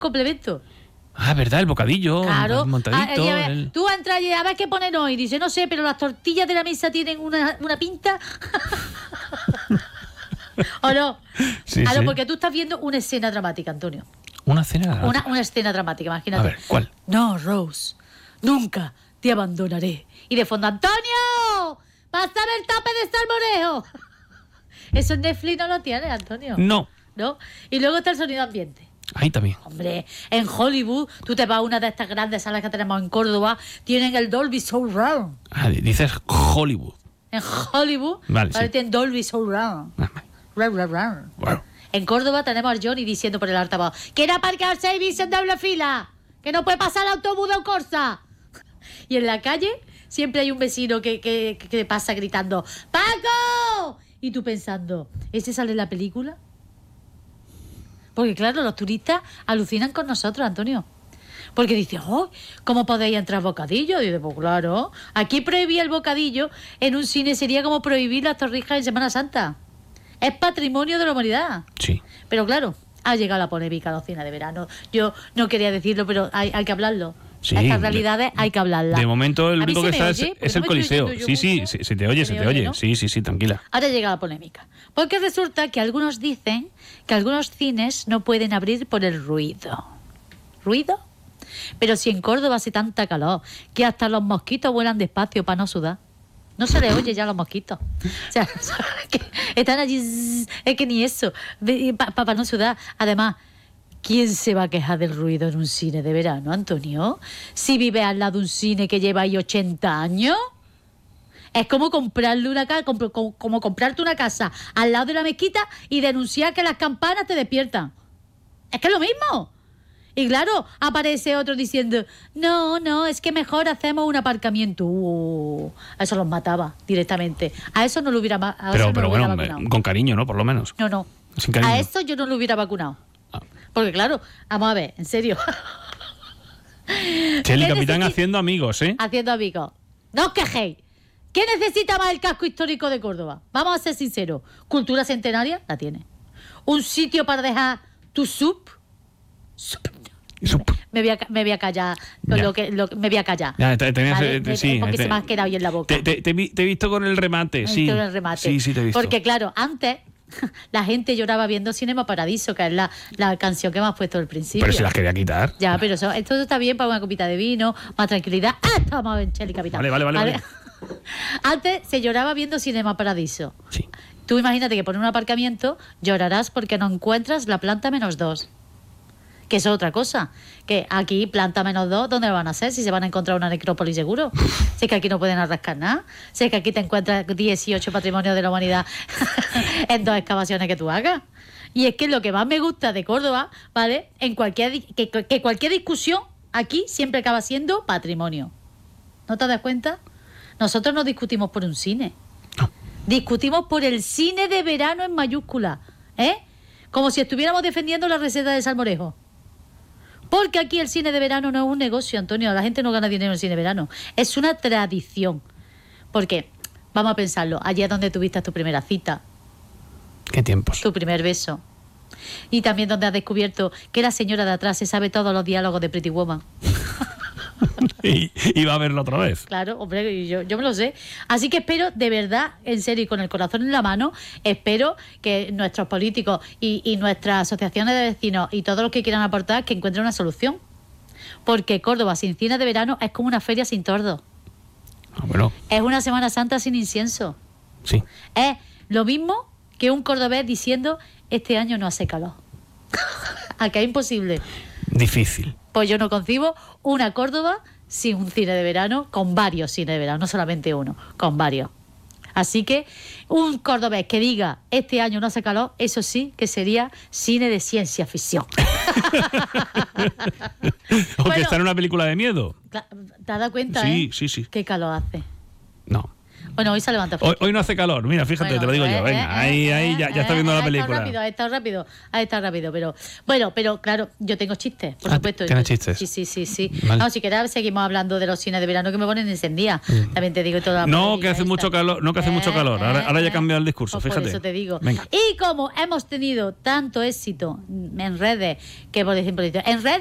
complemento. Ah, ¿verdad? El bocadillo. Claro. Montadito. Tú entras y a ver qué ponen hoy. Dice, no sé, pero las tortillas de la mesa tienen una pinta. ¿O no? Sí, Claro, sí. porque tú estás viendo una escena dramática, Antonio. Una cena. Una escena dramática, imagínate. A ver, ¿cuál? No, Rose, nunca te abandonaré. Y de fondo, ¡Antonio! ¡Pásame el tape de salmorejo! Eso en Netflix no lo tiene, Antonio. No. ¿No? Y luego está el sonido ambiente. Ahí también. Hombre, en Hollywood, tú te vas a una de estas grandes salas que tenemos en Córdoba, tienen el Dolby Surround. Ah, dices Hollywood. En Hollywood, Vale, sí. tienen Dolby Surround. Wow. En Córdoba tenemos a Johnny diciendo por el altavoz: ¡quiere aparcarse y irse en doble fila! ¡Que no puede pasar el autobús de Corsa! Y en la calle siempre hay un vecino que pasa gritando: ¡Paco! Y tú pensando, ¿ese sale en la película? Porque claro, los turistas alucinan con nosotros, Antonio. Porque dicen, ¿cómo podéis entrar bocadillo? Y dice, pues claro, aquí prohibir el bocadillo en un cine sería como prohibir las torrijas en Semana Santa. Es patrimonio de la humanidad. Sí. Pero claro, ha llegado la polémica a los cines de verano. Yo no quería decirlo, pero hay que hablarlo. Sí, estas realidades hay que hablarlas. De momento el ¿A mí único se que me está oye? es Porque el no me Coliseo. estoy oyendo yo Sí, mucho. se te oye, Se me oye, ¿no? Sí, tranquila. Ahora llega la polémica. Porque resulta que algunos dicen que algunos cines no pueden abrir por el ruido. ¿Ruido? Pero si en Córdoba hace tanta calor que hasta los mosquitos vuelan despacio para no sudar. No se les oye ya a los mosquitos. O sea, que están allí, es que ni eso, para no sudar. Además, ¿quién se va a quejar del ruido en un cine de verano, Antonio? Si vive al lado de un cine que lleva ahí 80 años. Es como comprarle una casa, como comprarte una casa al lado de la mezquita y denunciar que las campanas te despiertan. Es que es lo mismo. Y claro, aparece otro diciendo, no, es que mejor hacemos un aparcamiento. A eso los mataba directamente. A eso no lo hubiera Pero bueno, vacunado. con cariño, ¿no? Por lo menos. No. Sin cariño. A eso yo no lo hubiera vacunado. Ah. Porque claro, vamos a ver, en serio. Cheli, ¿Qué capitán, necesita? haciendo amigos, ¿eh? Haciendo amigos. No os quejéis. ¿Qué necesita más el casco histórico de Córdoba? Vamos a ser sinceros. ¿Cultura centenaria? La tiene. ¿Un sitio para dejar tu sub? Me voy a callar. Me voy a callar. Ya, tenías, ¿vale? sí, porque se me ha quedado ahí en la boca. Te he visto con el remate, sí. Con el remate. Sí, te he visto. Porque claro, antes la gente lloraba viendo Cinema Paradiso, que es la canción que me has puesto al principio. Pero si las quería quitar. Ya, pero esto está bien para una copita de vino, más tranquilidad. Estamos en Cheli Capitán. Vale. Antes se lloraba viendo Cinema Paradiso. Sí. Tú imagínate que por un aparcamiento llorarás porque no encuentras la planta -2. Que eso es otra cosa. Que aquí, planta -2, ¿dónde lo van a hacer? Si se van a encontrar una necrópolis seguro. Si es que aquí no pueden arrascar nada. Si es que aquí te encuentras 18 patrimonios de la humanidad en 2 excavaciones que tú hagas. Y es que lo que más me gusta de Córdoba, ¿vale? Que cualquier discusión aquí siempre acaba siendo patrimonio. ¿No te das cuenta? Nosotros no discutimos por un cine. No. Discutimos por el cine de verano en mayúscula. Como si estuviéramos defendiendo la receta de salmorejo. Porque aquí el cine de verano no es un negocio, Antonio. La gente no gana dinero en el cine de verano. Es una tradición. Porque, vamos a pensarlo, allí es donde tuviste tu primera cita. ¿Qué tiempos? Tu primer beso. Y también donde has descubierto que la señora de atrás se sabe todos los diálogos de Pretty Woman. y va a verlo otra vez. Claro, hombre, yo me lo sé. Así que espero, de verdad, en serio y con el corazón en la mano, espero que nuestros políticos y nuestras asociaciones de vecinos y todos los que quieran aportar, que encuentren una solución. Porque Córdoba sin cine de verano es como una feria sin tordo. Bueno. Es una Semana Santa sin incienso. Sí. Es lo mismo que un cordobés diciendo, este año no hace calor. Acá es imposible. Difícil. Pues yo no concibo una Córdoba sin un cine de verano, con varios cines de verano, no solamente uno, con varios. Así que un cordobés que diga este año no hace calor, eso sí que sería cine de ciencia ficción. O Bueno, que está en una película de miedo. ¿te has dado cuenta, Sí. qué calor hace? No. Bueno, hoy se levanta Hoy, fresquito. hoy no hace calor, mira, fíjate, Bueno, te lo digo yo. Venga, ahí ya está viendo la película. Ha estado rápido, pero bueno, pero claro, yo tengo chistes, por Ah, supuesto. ¿tienes chistes? Sí. Vale. No, si quieres seguimos hablando de los cines de verano que me ponen encendida. También te digo toda la No, polémica que hace esta. mucho calor, no que hace mucho calor. Ahora ya ha cambiado el discurso, Pues fíjate. por eso te digo. Venga. Y como hemos tenido tanto éxito en redes, que por ejemplo, en redes